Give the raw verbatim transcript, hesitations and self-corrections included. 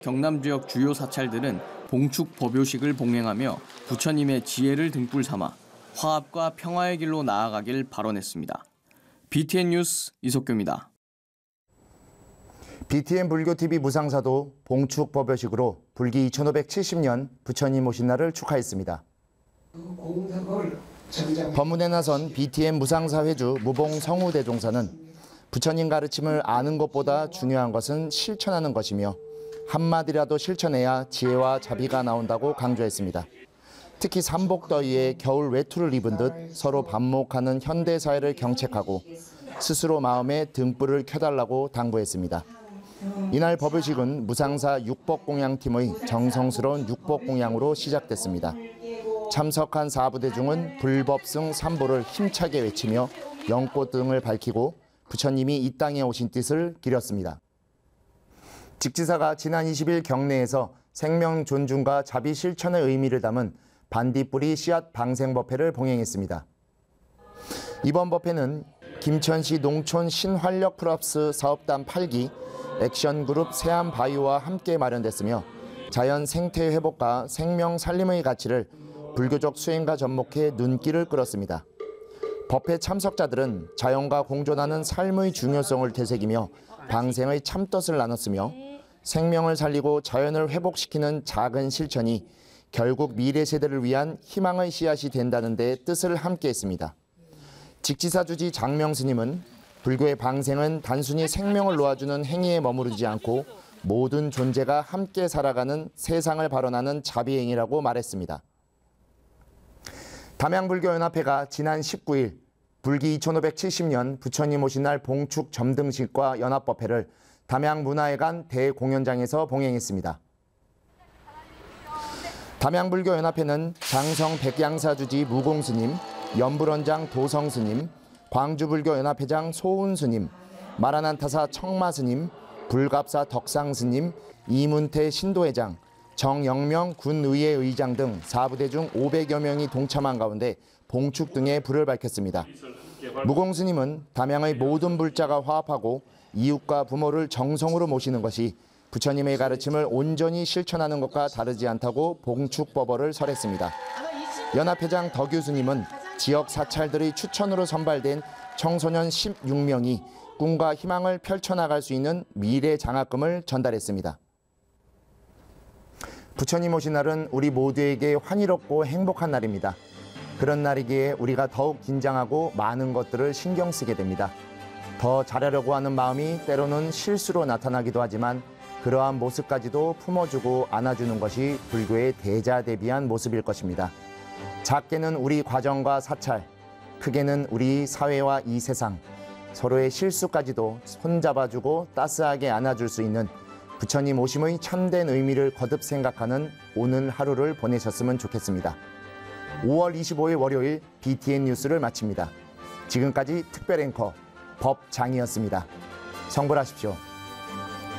경남 지역 주요 사찰들은 봉축 법요식을 봉행하며 부처님의 지혜를 등불 삼아 화합과 평화의 길로 나아가길 발언했습니다. 비티엔 뉴스 이석규입니다. 비티엔 불교티비 무상사도 봉축 법요식으로 불기 이천오백칠십 년 부처님 오신 날을 축하했습니다. 법문에 나선 비티엔 무상사 회주 무봉 성우 대종사는 부처님 가르침을 아는 것보다 중요한 것은 실천하는 것이며 한마디라도 실천해야 지혜와 자비가 나온다고 강조했습니다. 특히 삼복더위에 겨울 외투를 입은 듯 서로 반목하는 현대사회를 경책하고 스스로 마음에 등불을 켜달라고 당부했습니다. 이날 법요식은 무상사 육법공양팀의 정성스러운 육법공양으로 시작됐습니다. 참석한 사부대중은 불법승 삼보를 힘차게 외치며 연꽃 등을 밝히고 부처님이 이 땅에 오신 뜻을 기렸습니다. 직지사가 지난 이십 일 경내에서 생명 존중과 자비 실천의 의미를 담은 반딧불이 씨앗 방생법회를 봉행했습니다. 이번 법회는 김천시 농촌 신활력 플러스 사업단 팔 기 액션그룹 세암바이오와 함께 마련됐으며 자연 생태 회복과 생명 살림의 가치를 불교적 수행과 접목해 눈길을 끌었습니다. 법회 참석자들은 자연과 공존하는 삶의 중요성을 되새기며 방생의 참뜻을 나눴으며 생명을 살리고 자연을 회복시키는 작은 실천이 결국 미래 세대를 위한 희망의 씨앗이 된다는 데 뜻을 함께했습니다. 직지사 주지 장명 스님은 불교의 방생은 단순히 생명을 놓아주는 행위에 머무르지 않고 모든 존재가 함께 살아가는 세상을 발언하는 자비행위라고 말했습니다. 담양불교연합회가 지난 십구 일 불기 이천오백칠십 년 부처님 오신 날 봉축 점등식과 연합법회를 담양문화회관 대공연장에서 봉행했습니다. 담양불교연합회는 장성 백양사 주지 무공스님, 연불원장 도성스님, 광주불교연합회장 소운스님, 마라난타사 청마스님, 불갑사 덕상스님, 이문태 신도회장, 정영명 군의회 의장 등 사부대 중 오백여 명이 동참한 가운데 봉축 등의 불을 밝혔습니다. 무공스님은 담양의 모든 불자가 화합하고 이웃과 부모를 정성으로 모시는 것이 부처님의 가르침을 온전히 실천하는 것과 다르지 않다고 봉축법어를 설했습니다. 연합회장 덕유스님은 지역 사찰들의 추천으로 선발된 청소년 십육 명이 꿈과 희망을 펼쳐나갈 수 있는 미래 장학금을 전달했습니다. 부처님 오신 날은 우리 모두에게 환희롭고 행복한 날입니다. 그런 날이기에 우리가 더욱 긴장하고 많은 것들을 신경 쓰게 됩니다. 더 잘하려고 하는 마음이 때로는 실수로 나타나기도 하지만 그러한 모습까지도 품어주고 안아주는 것이 불교의 대자대비한 모습일 것입니다. 작게는 우리 과정과 사찰, 크게는 우리 사회와 이 세상, 서로의 실수까지도 손잡아주고 따스하게 안아줄 수 있는 부처님 오심의 참된 의미를 거듭 생각하는 오늘 하루를 보내셨으면 좋겠습니다. 오월 이십오일 월요일 비티엔 뉴스를 마칩니다. 지금까지 특별 앵커 법장이었습니다. 성불하십시오.